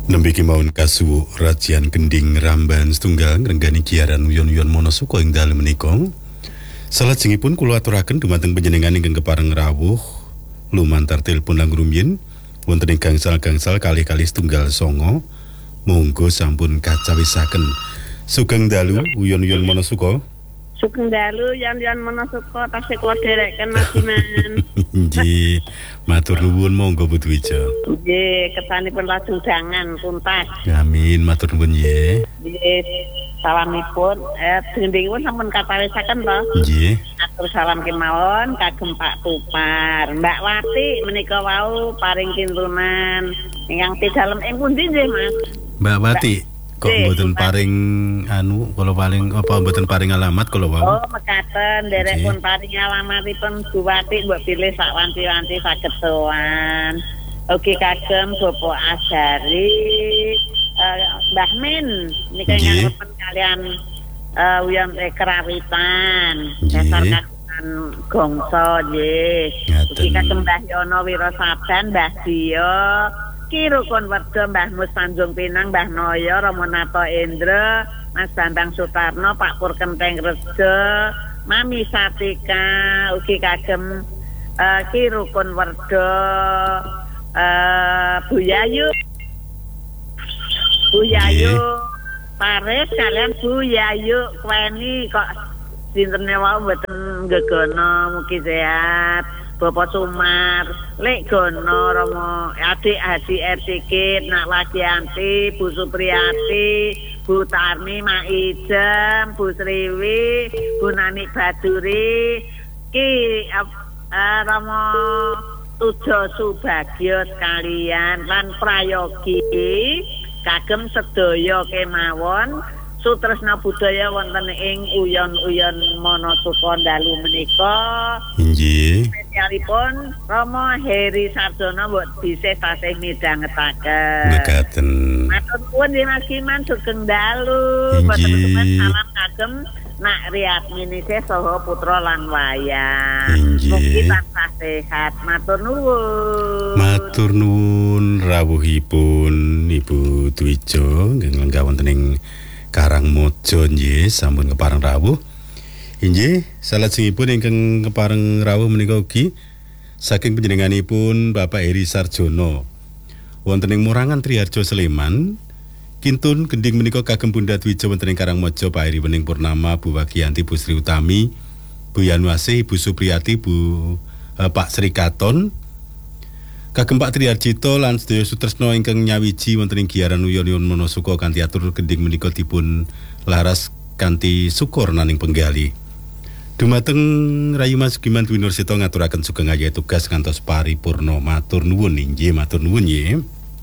Nembe kemawon kasuwuk Rajian Gending Ramban setunggal ngrenggani giaran uyon-uyon Monosuko ing dalem menika. Salajengipun kula aturaken dumateng panjenengan ingkang kepareng rawuh lumantar telepon lang rumiyin wonten ing gangsal-gangsal kalih-kalih setunggal songo. Monggo sampun kacawisaken. Sugeng dalu uyon-uyon Monosuko. Sugeng dalu yan-yan Monosuko tasih kula dereken Mas Iman. Nggih, matur nuwun monggo Bu Dwija. Nggih, kesanipun lajeng dangan tuntas. Amin, matur nuwun nggih. Nggih, salamipun gendingipun sampun katawisaken to. Nggih. Atur salam kemawon kagem Pak Tupar. Mbak Wati menika wau paring kintunan ingkang tidalem ing pundi nggih, Mas? Mbak Wati kok mboten paring kalau paling apa mboten paring alamat kalau wau. Oh, mekaten derek pun paring alamatipun Bu Wati mbok pilih sak wanti-wanti saged sowan. Oke kagem Bapak Asari Mbah Min nika ngarepen kalian uyon kerawitan dasar kagungan gongso nggih. Ugi kagem Mbah Yono Wirasaban Mbah Dio Kirukun Werdo Mbah Mus Tanjung Pinang Mbah Noyo Romonato Indra Mas Bambang Sutarno Pak Pur Kenteng Rejo Mami Satika ugi kagem Kirukun Werdo Bu Yayu Paris kalian Bu Yayu Kweni kok sintene wau mboten gegono mugi sehat. Bapak Sumar, Lek Gono, Romo, adik-adik Ertikit, Nak Wagianti, Bu Supriyati, Bu Tarmi, Mak Ijem, Bu Sriwi, Bu Nani Baduri, Ki Romo Tujo Subagio sekalian, lan Prayogi, kagem sedaya kemawon, Sutresna budaya wonten ing uyon-uyon Monosuko dalu menika. Nggih. Spesialipun Romo Heri Sarjono mbok bisih tasih midhangetaken. Mekaten. Matur nuwun nggih Mas Kiman sugeng dalu. Boten salam kagem Nak Riyadminise saha putra lan wayang. Mugi tansah sehat. Matur nuwun. Matur nuwun rawuhipun Ibu Dwija nggih lenggah wonten ing Karangmojo nggih sampun kepareng rawuh. Inggih, salajengipun ingkang kepareng rawuh menika ugi saking panjenenganipun Bapak Heri Sarjono. Wonten ing Morangan Triharjo Sleman, kintun gending menika kagem Bunda Dwija wonten ing Karangmojo Pak Heri Wening Purnama, Bu Wagianti, Bu Sri Utami, Bu Yanuasih, Bu Supriyati, Pak Sri Katon. Kagem Pak Triharjito lan sedaya sutresna ingkang nyawiji wonten ing giaran uyon-uyon Monosuko kanthi atur gending menika dipun laras kanthi syukur naning penggali. Dumateng Rayi Mas Giman Dwi Nursito ngaturaken sugeng ayahe tugas ngantos paripurna. Matur nuwun inggih, matur nuwun nggih.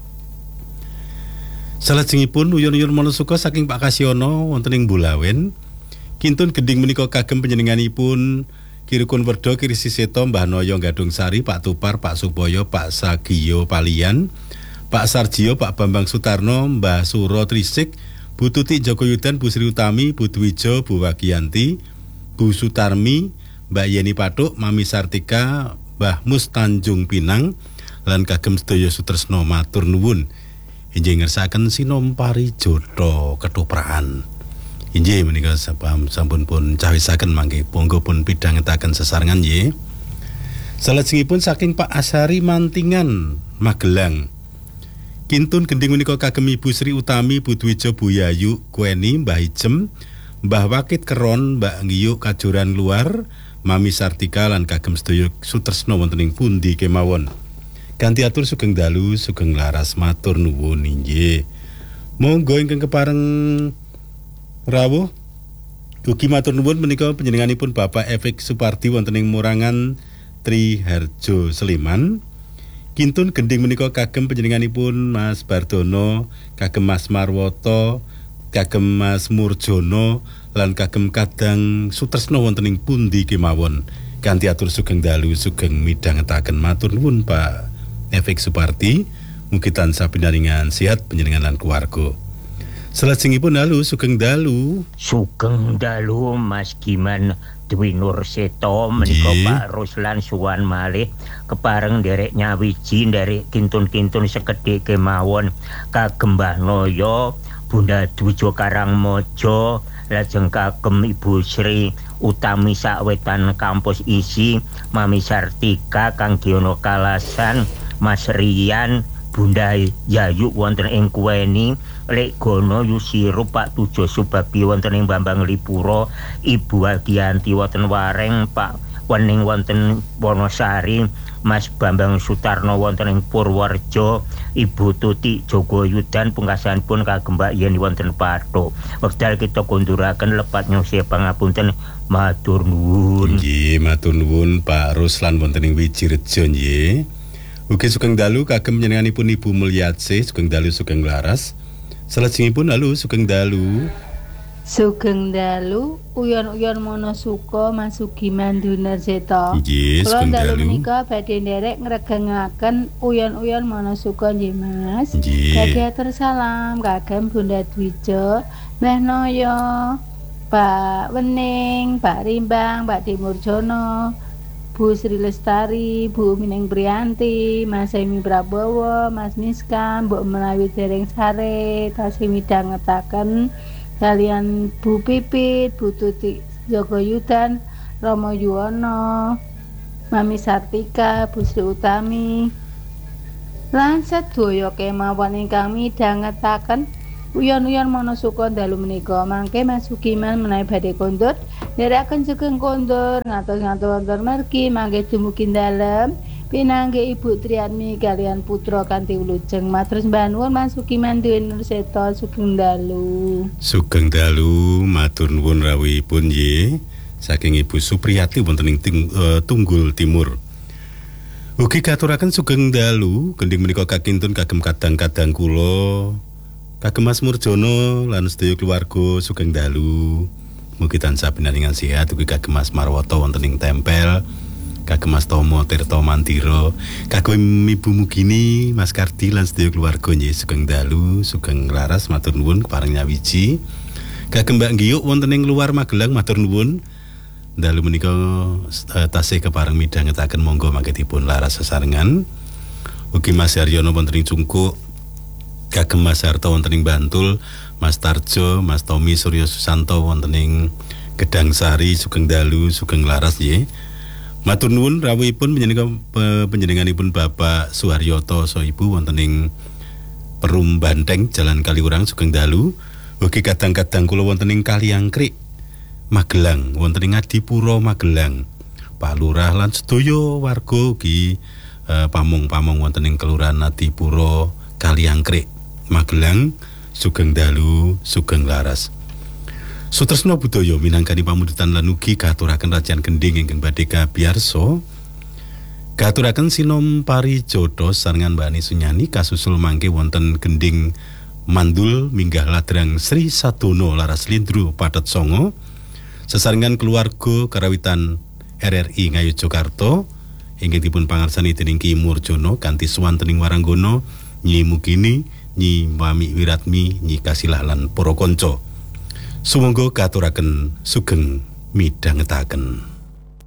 Salajengipun uyon-uyon Monosuko saking Pak Kasyono wonten ing Bulawen. Kintun gending menika kagem panjenenganipun Kirukun Werdo Kirisi Seto Mbah Noyo Gadung Sari, Pak Tupar, Pak Supoyo, Pak Sagiyo Palian, Pak Sarjio, Pak Bambang Sutarno, Mbah Suro Trisik, Bu Tuti Joko Yudan, Bu Sri Utami, Bu Dwijo, Bu Wagianti, Bu Sutarmi, Mbak Yeni Patuk, Mami Sartika, Mbah Mus Tanjung Pinang, lan kagem sedaya sutresna matur nuwun. Inggih ngersaken sinompari jodho ketoprak. Inggih menika sampun pun cawisaken mangke monggo pun pidhangetaken sesarengan nggih. Salajengipun saking Pak Asari Mantingan Magelang. Kintun gending menika kagem Ibu Sri Utami, Bu Dwija, Bu Yayu Kweni, Mbah Ijem, Mbah Wakit Keron, Mbak Ngiyuk Kajoran Luar, Mami Sartika lan kagem sedaya sutresna wonten ing pundi kemawon. Kanthi atur sugeng dalu, sugeng laras matur nuwun inggih. Monggo ingkang kepareng rawuh ugi matur nuwun menika panjenenganipun Bapak Efik Supardi wonten ing Morangan Triharjo Sleman. Kintun gending menika kagem panjenenganipun Mas Bardono, kagem Mas Marwoto, kagem Mas Murjono lan kagem kadang sutresna wonten ing pundi kemawon. Kanthi atur sugeng dalu sugeng midhangetaken matur nuwun Pak Efik Supardi. Mugi tansah pinaringan sehat panjenengan lan keluarga. Salajengipun dalu sugeng dalu. Sugeng dalu Mas Giman Dwi Nur Seto menika Pak Ruslan suwan malih kepareng nderek nyawiji nderek kintun-kintun sekedhik kemawon kagem Mbah Noyo Bunda Dwijo Karangmojo lajeng kagem Ibu Sri Utami Sawetan Kampus Isi Mami Sartika Kang Giono Kalasan Mas Rian Bunda Yayu wonten ing Kuweni Lek Gono Yusiru Pak Tujo Subagio wonten ing Bambang Lipuro Ibu Adianti wonten Wareng Pak Wening wonten Wonosari Mas Bambang Sutarno wonten ing Purworejo Ibu Tuti Jogoyudan pungkasanipun kagem Mbak Yeni wonten Pathuk wekdal kita konduraken lepat nyuwun pangapunten matur nuwun. Nggih matur nuwun Pak Ruslan wonten ing Wijirejo nggih. Ugi sugeng dalu kagem panjenenganipun Ibu Mulyatse sugeng dalu sugeng laras. Salajengipun dalu sugeng dalu. Sugeng dalu uyon-uyon Monosuka Masugi Mandunar Seta. Nggih, sugeng dalu. Menika badhe nderek ngregengaken uyon-uyon Monosuka nggih Mas. Nggih. Badhe atur salam kagem Bunda Dwijo, Mbah Noyo, Pak Wening, Pak Rimbang, Pak Dimurjono, Bu Sri Lestari, Bu Mining Priyanti, Mas Emi Prabowo, Mas Miska, Mbok Melawi Dereng Sare, tasih midhangetaken kalian Bu Pipit, Bu Tuti Jogoyudan, Romo Yuwono, Mami Sartika, Bu Sri Utami, lan sedaya kemawon ingkang midhangetaken uyon-uyon Monosuka dalu menika mangke masukiman menawi badhe kondur nderekaken sugeng kondur ngatos-ngatos wonten mergi mangke dumugi dalem pinanggih Ibu Triatmi kalian putra kanthi wilujeng matur sembah nuwun masukiman Dwi Nur Seto sugeng dalu. Sugeng dalu matur nuwun rawuhipun nggih saking Ibu Supriyati wonten ing Tunggul Timur. Ugi katuraken sugeng dalu gending menika kakintun kagem kadang-kadang kula kagem Mas Murjono lan sedaya keluarga sugeng dalu. Mugi tansah pinaringan sehat ugi kagem Mas Marwoto wonten ing Tempel, kagem Mas Tomo Tirto Mantiro, kagem Ibu Mugini, Mas Kardi lan sedaya keluarga nggih sugeng dalu, sugeng laras matur nuwun kepareng nyawiji. Kagem Mbak Giyuk wonten ing luar Magelang matur nuwun. Dalu menika tasih kepareng midhangetaken monggo mangke dipun laras sesarengan. Ugi Mas Haryono wonten ing Cungkuk, kagem Mas Harto wonten ing Bantul, Mas Tarjo, Mas Tommy Suryo Susanto wonten ing Gedang Sari sugeng dalu, sugeng laras nggih. Matur nuwun rawuhipun panjenenganipun Bapak Suharyoto so Ibu wonten ing Perum Banteng Jalan Kaliurang sugeng dalu. Ugi kadang-kadang kula wonten ing Kaliangkrik Magelang wonten ing Adipuro Magelang. Pak Lurah lan sedaya warga ugi pamong-pamong wonten ing Kelurahan Adipuro Kaliangkrik Magelang sugeng dalu, sugeng laras. Sutresna budaya minangkani pamundutan lan ugi katuraken rajan gending ingkang badhe kabiyarsa. Katuraken sinom parijodho sarengan Mbak Ani Sunyani kasusul mangke wonten gending mandul minggah ladrang Sri Sadono Laras Lindru Padet Songo sesarengan keluarga karawitan RRI Ngayogyakarta ingkang dipun pangarsani dening Ki Murjono kanthi swantening waranggono Nyi Mugini, Nyi Mami Wiratmi, Nyi Kasilah lan para kanca. Sumangga katuraken sugeng midhangetaken.